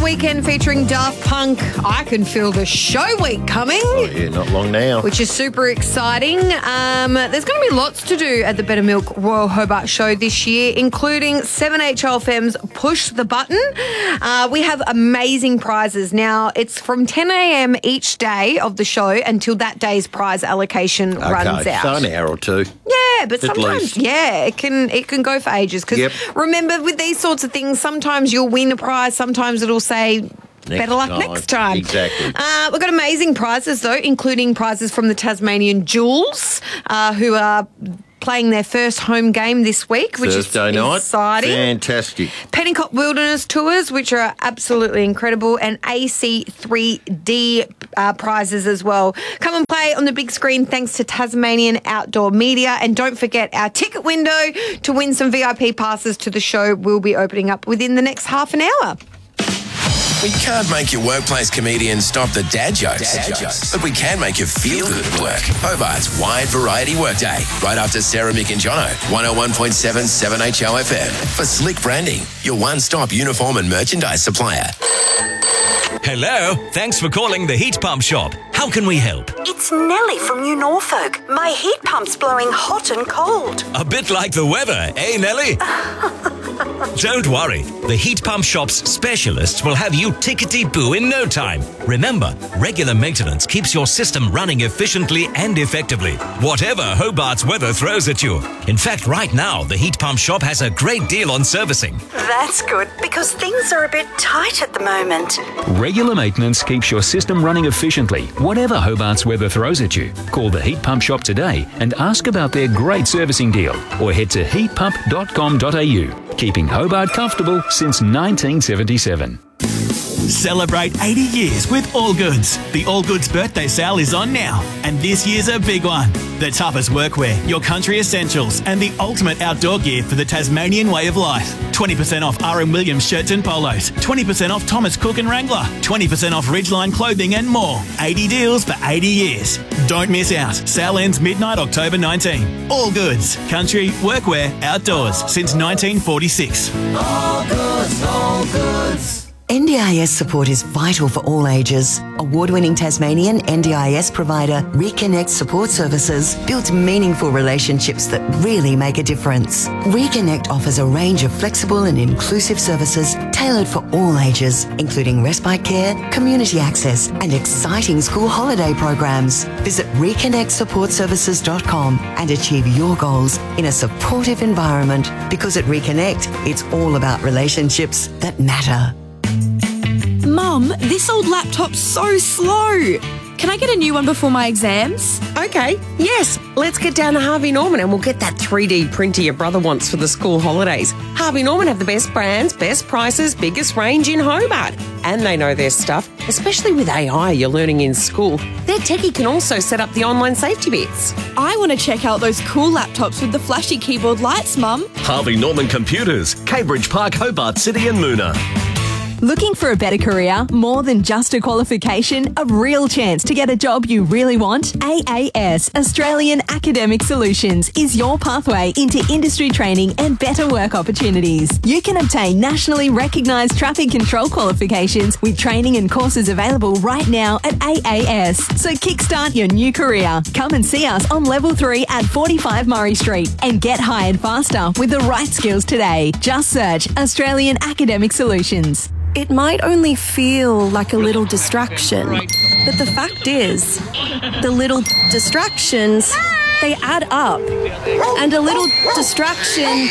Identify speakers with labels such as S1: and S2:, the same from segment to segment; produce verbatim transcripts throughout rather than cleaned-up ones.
S1: weekend featuring Daft Punk. I can feel the show week coming.
S2: Oh, yeah, not long now.
S1: Which is super exciting. Um, there's going to be lots to do at the Better Milk Royal Hobart Show this year, including seven H L F M's Push the Button. Uh, we have amazing prizes. Now, it's from ten a.m. each day of the show until that day's prize allocation
S2: okay,
S1: runs out.
S2: So an hour or two.
S1: Yeah, but
S2: At
S1: sometimes,
S2: least.
S1: yeah, it can it can go for ages. Because
S2: Yep.
S1: remember, with these sorts of things, sometimes you'll win a prize, sometimes it'll say better luck
S2: time.
S1: next time.
S2: Exactly.
S1: Uh, we've got amazing prizes, though, including prizes from the Tasmanian Jewels, uh, who are playing their first home game this week, which
S2: Thursday
S1: is
S2: night.
S1: exciting.
S2: Fantastic.
S1: Pennicott Wilderness Tours, which are absolutely incredible, and A C three D uh, prizes as well. Come and play on the big screen thanks to Tasmanian Outdoor Media. And don't forget, our ticket window to win some V I P passes to the show will be opening up within the next half an hour.
S3: We can't make your workplace comedian stop the dad jokes, dad jokes. But we can make you feel good at work. Hobart's Wide Variety Workday, right after Sarah, Mick and Jono, one oh one point seven seven H O F M. For Slick Branding, your one-stop uniform and merchandise supplier.
S4: Hello, thanks for calling the Heat Pump Shop. How can we help?
S5: It's Nellie from New Norfolk. My heat pump's blowing hot and cold.
S4: A bit like the weather, eh, Nellie? Don't worry, the Heat Pump Shop's specialists will have you tickety-boo in no time. Remember, regular maintenance keeps your system running efficiently and effectively, whatever Hobart's weather throws at you. In fact, right now, the Heat Pump Shop has a great deal on servicing.
S5: That's good, because things are a bit tight at the moment.
S6: Regular maintenance keeps your system running efficiently, whatever Hobart's weather throws at you. Call the Heat Pump Shop today and ask about their great servicing deal, or head to heat pump dot com dot a u. Keeping Hobart comfortable since nineteen seventy-seven.
S7: Celebrate eighty years with All Goods. The All Goods birthday sale is on now, and this year's a big one. The toughest workwear, your country essentials, and the ultimate outdoor gear for the Tasmanian way of life. twenty percent off R M Williams shirts and polos, twenty percent off Thomas Cook and Wrangler, twenty percent off Ridgeline clothing and more. eighty deals for eighty years. Don't miss out. Sale ends midnight October nineteenth. All Goods. Country, workwear, outdoors since nineteen forty-six.
S8: All Goods, All Goods.
S9: N D I S support is vital for all ages. Award-winning Tasmanian N D I S provider Reconnect Support Services builds meaningful relationships that really make a difference. Reconnect offers a range of flexible and inclusive services tailored for all ages, including respite care, community access, and exciting school holiday programs. Visit reconnect support services dot com and achieve your goals in a supportive environment, because at Reconnect, it's all about relationships that matter.
S10: Mum, this old laptop's so slow. Can I get a new one before my exams?
S11: Okay, yes. Let's get down to Harvey Norman and we'll get that three D printer your brother wants for the school holidays. Harvey Norman have the best brands, best prices, biggest range in Hobart. And they know their stuff, especially with A I you're learning in school. Their techie can also set up the online safety bits.
S10: I want to check out those cool laptops with the flashy keyboard lights, Mum.
S12: Harvey Norman Computers, Cambridge Park, Hobart City and Moona.
S13: Looking for a better career? More than just a qualification, a real chance to get a job you really want? A A S, Australian Academic Solutions, is your pathway into industry training and better work opportunities. You can obtain nationally recognised traffic control qualifications with training and courses available right now at A A S. So kickstart your new career. Come and see us on Level three at forty-five Murray Street and get hired faster with the right skills today. Just search Australian Academic Solutions.
S14: It might only feel like a little distraction, but the fact is, the little distractions, they add up. And a little distraction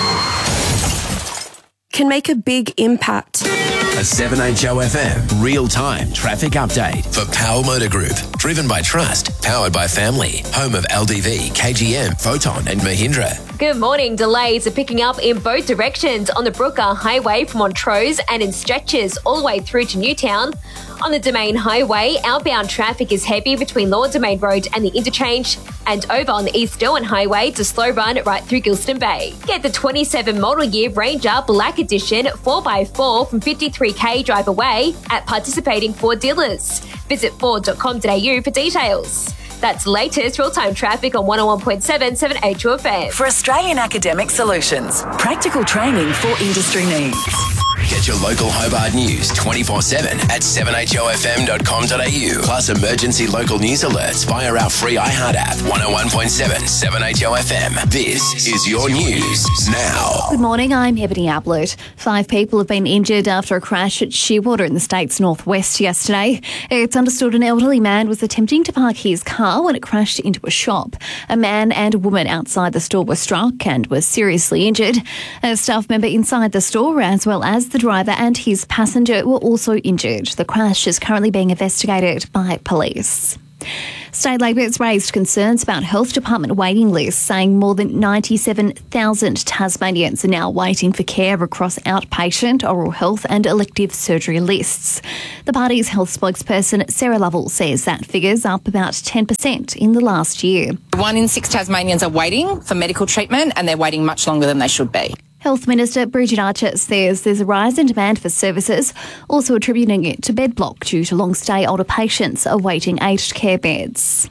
S14: can make a big impact.
S3: A seven H O F M real-time traffic update for Power Motor Group. Driven by trust, powered by family. Home of L D V, K G M, Photon and Mahindra.
S15: Good morning. Delays are picking up in both directions on the Brooker Highway from Montrose and in stretches all the way through to Newtown. On the Domain Highway, outbound traffic is heavy between Lower Domain Road and the interchange, and over on the East Derwent Highway to slow run right through Gilston Bay. Get the twenty-seven model year Ranger Black Edition four by four from fifty-three k drive away at participating Ford dealers. Visit ford dot com dot a u for details. That's latest real-time traffic on one oh one point seven seven H O F M.
S16: For Australian Academic Solutions, practical training for industry needs.
S3: Get your local Hobart news twenty-four seven at seven h o f m dot com dot a u. Plus emergency local news alerts via our free iHeart app. one oh one point seven, seven H O F M. This is your news now.
S16: Good morning, I'm Ebony Ablett. Five people have been injured after a crash at Shearwater in the state's northwest yesterday. It's understood an elderly man was attempting to park his car when it crashed into a shop. A man and a woman outside the store were struck and were seriously injured. A staff member inside the store, as well as the driver and his passenger, were also injured. The crash is currently being investigated by police. State Labor has raised concerns about health department waiting lists, saying more than ninety-seven thousand Tasmanians are now waiting for care across outpatient, oral health and elective surgery lists. The party's health spokesperson, Sarah Lovell, says that figure's up about ten percent in the last year.
S17: One in six Tasmanians are waiting for medical treatment and they're waiting much longer than they should be.
S16: Health Minister Bridget Archer says there's a rise in demand for services, also attributing it to bed block due to long-stay older patients awaiting aged care beds.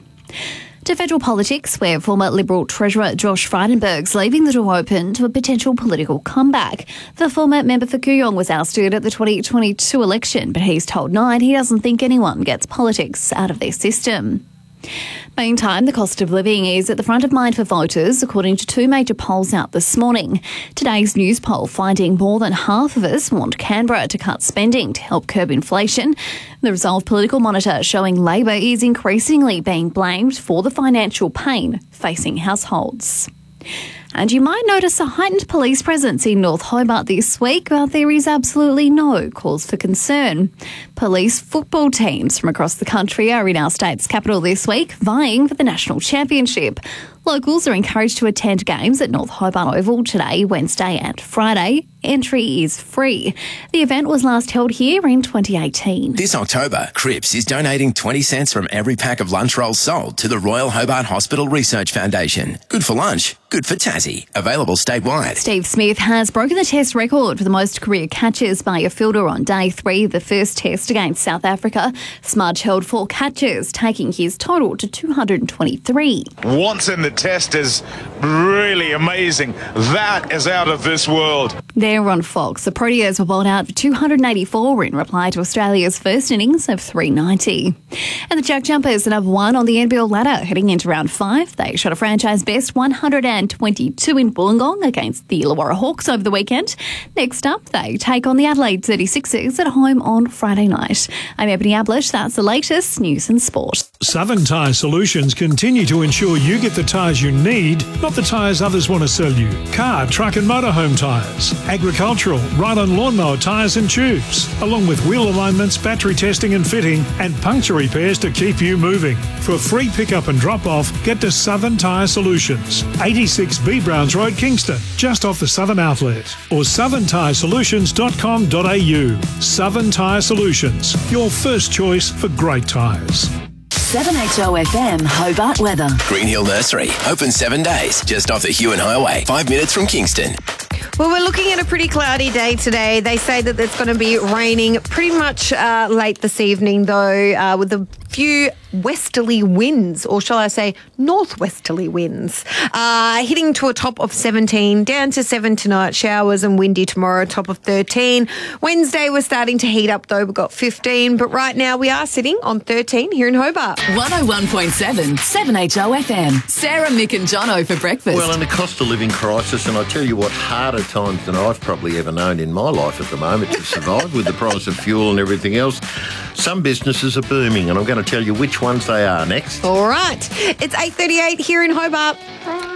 S16: To federal politics, where former Liberal Treasurer Josh Frydenberg's leaving the door open to a potential political comeback. The former member for Kooyong was ousted at the twenty twenty-two election, but he's told Nine he doesn't think anyone gets politics out of their system. Meantime, the cost of living is at the front of mind for voters, according to two major polls out this morning. Today's news poll finding more than half of us want Canberra to cut spending to help curb inflation. The Resolve Political Monitor showing Labor is increasingly being blamed for the financial pain facing households. And you might notice a heightened police presence in North Hobart this week, but there is absolutely no cause for concern. Police football teams from across the country are in our state's capital this week, vying for the national championship. Locals are encouraged to attend games at North Hobart Oval today, Wednesday and Friday. Entry is free. The event was last held here in twenty eighteen.
S3: This October, Cripps is donating twenty cents from every pack of lunch rolls sold to the Royal Hobart Hospital Research Foundation. Good for lunch, good for Tassie. Available statewide.
S16: Steve Smith has broken the test record for the most career catches by a fielder on day three of the first test against South Africa. Smudge held four catches, taking his total to two hundred twenty-three.
S18: Once in the test is really amazing. That is out of this world.
S16: There on Fox, the Proteas were bowled out for two hundred eighty-four in reply to Australia's first innings of three ninety. And the Jack Jumpers are number one on the N B L ladder heading into round five. They shot a franchise best one hundred twenty-two in Wollongong against the Illawarra Hawks over the weekend. Next up, they take on the Adelaide thirty-sixers at home on Friday night. I'm Ebony Ablett. That's the latest news and sport.
S19: Southern Tyre Solutions continue to ensure you get the tyres you need, not the tyres others want to sell you. Car, truck and motorhome tyres, agricultural, ride-on lawnmower tyres and tubes, along with wheel alignments, battery testing and fitting, and puncture repairs to keep you moving. For free pickup and drop-off, get to Southern Tyre Solutions, eighty-six B Browns Road, Kingston, just off the Southern Outlet, or southern tyre solutions dot com dot a u. Southern Tyre Solutions, your first choice for great tyres.
S20: seven H O F M Hobart weather.
S3: Green Hill Nursery, open seven days, just off the Huon Highway, five minutes from Kingston.
S1: Well, we're looking at a pretty cloudy day today. They say that it's going to be raining pretty much uh, late this evening, though, uh, with a few westerly winds, or shall I say northwesterly winds, uh, hitting to a top of seventeen, down to seven tonight, showers and windy tomorrow, top of thirteen. Wednesday, we're starting to heat up, though. We've got fifteen, but right now we are sitting on thirteen here in Hobart.
S20: one oh one point seven, seven H O F M. Sarah, Mick and Jono for breakfast.
S2: Well, in the cost of living crisis, and I tell you what, harder times than I've probably ever known in my life at the moment to survive with the price of fuel and everything else, some businesses are booming, and I'm going to tell you which ones they are next.
S1: All right. It's eight thirty-eight here in Hobart.